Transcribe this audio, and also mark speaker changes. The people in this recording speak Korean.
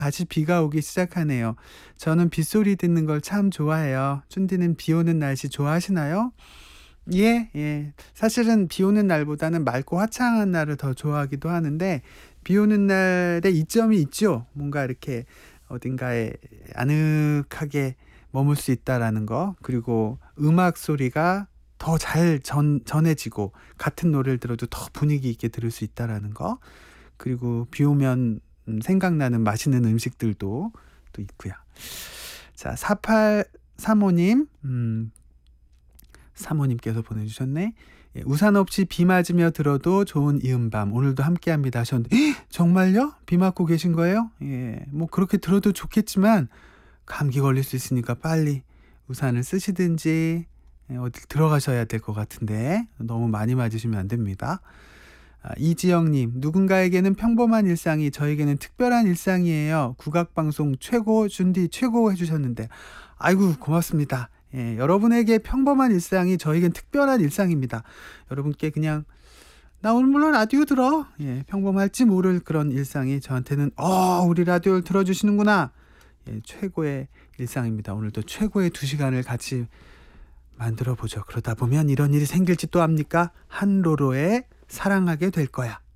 Speaker 1: 다시 비가 오기 시작하네요. 저는 빗소리 듣는 걸 참 좋아해요. 춘디는 비 오는 날씨 좋아하시나요? 예, 예. 사실은 비 오는 날보다는 맑고 화창한 날을 더 좋아하기도 하는데, 비 오는 날에 이점이 있죠. 뭔가 이렇게 어딘가에 아늑하게 머물 수 있다라는 거, 그리고 음악 소리가 더 잘 전해지고, 같은 노래를 들어도 더 분위기 있게 들을 수 있다라는 거, 그리고 비 오면 생각나는 맛있는 음식들도 또 있고요. 자, 4835님, 사모님께서 보내주셨네. 예, 우산 없이 비 맞으며 들어도 좋은 이은밤 오늘도 함께합니다 하셨는데, 정말요? 비 맞고 계신 거예요? 예, 뭐 그렇게 들어도 좋겠지만 감기 걸릴 수 있으니까 빨리 우산을 쓰시든지 어디 들어가셔야 될 것 같은데, 너무 많이 맞으시면 안 됩니다. 이지영님, 누군가에게는 평범한 일상이 저에게는 특별한 일상이에요. 국악방송 최고, 준디 최고 해주셨는데, 아이고 고맙습니다. 예, 여러분에게 평범한 일상이 저에겐 특별한 일상입니다. 여러분께 그냥 나 오늘 물론 라디오 들어, 예, 평범할지 모를 그런 일상이 저한테는 우리 라디오를 들어주시는구나, 예, 최고의 일상입니다. 오늘도 최고의 2시간을 같이 만들어 보죠. 그러다 보면 이런 일이 생길지 또 압니까? 한로로의 사랑하게 될 거야.